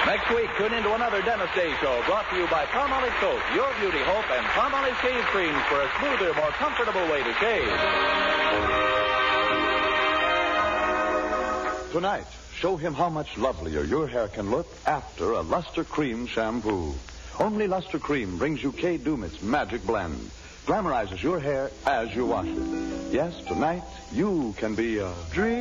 Next week, tune into another Dennis Day Show brought to you by Palmolive Soap, Your Beauty Hope, and Palmolive Shave Creams for a smoother, more comfortable way to shave. Tonight, show him how much lovelier your hair can look after a Luster Cream shampoo. Only Luster Cream brings you Kay Daumit's magic blend. Glamorizes your hair as you wash it. Yes, tonight, you can be a dream.